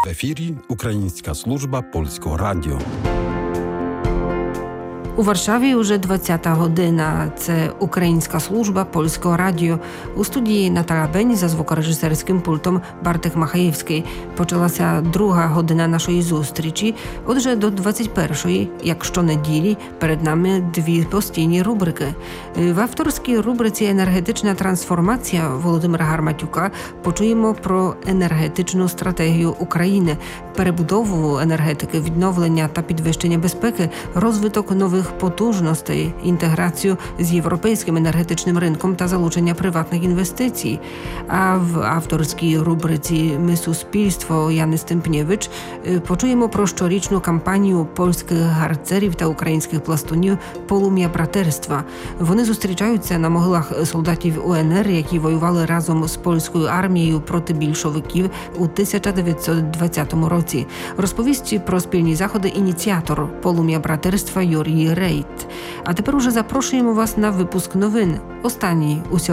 В ефірі Українська служба Польського радіо. У Варшаві уже 20-та година. Це Українська служба Польського радіо. У студії Наталя Бень, за звукорежисерським пультом Бартик Махаєвський. Почалася друга година нашої зустрічі. Отже, до 21-ї, як щонеділі, перед нами дві постійні рубрики. В авторській рубриці «Енергетична трансформація» Володимира Гарматюка почуємо про енергетичну стратегію України, перебудову енергетики, відновлення та підвищення безпеки, розвиток нових потужностей, інтеграцію з європейським енергетичним ринком та залучення приватних інвестицій. А в авторській рубриці «Ми суспільство» Яни Стемпнєвич почуємо про щорічну кампанію польських гарцерів та українських пластунів «Полум'я братерства». Вони зустрічаються на могилах солдатів УНР, які воювали разом з польською армією проти більшовиків у 1920 році. Розповість про спільні заходи ініціатор «Полум'я братерства» Юрій Рейт. А тепер уже запрошуємо вас на випуск новин. Останній у